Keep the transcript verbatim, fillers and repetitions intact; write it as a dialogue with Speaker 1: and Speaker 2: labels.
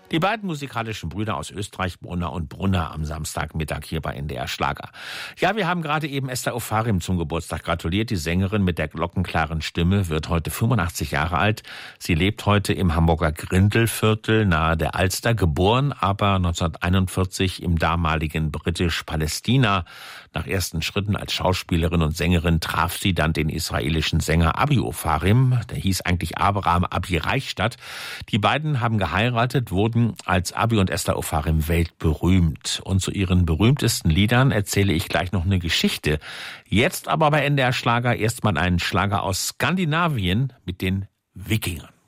Speaker 1: Die beiden musikalischen Brüder aus Österreich, Brunner und Brunner, am Samstagmittag hier bei N D R Schlager. Ja, wir haben gerade eben Esther Ofarim zum Geburtstag gratuliert. Die Sängerin mit der glockenklaren Stimme wird heute fünfundachtzig Jahre alt. Sie lebt heute im Hamburger Grindelviertel nahe der Alster, geboren aber neunzehnhunderteinundvierzig im damaligen Britisch-Palästina. Nach ersten Schritten als Schauspielerin und Sängerin traf sie dann den israelischen Sänger Abi Ofarim. Der hieß eigentlich Abraham Abi Reichstadt. Die beiden haben geheiratet, wurden als Abi und Esther Ofarim weltberühmt. Und zu ihren berühmtesten Liedern erzähle ich gleich noch eine Geschichte. Jetzt aber bei N D R Schlager erstmal einen Schlager aus Skandinavien mit den Wikingern.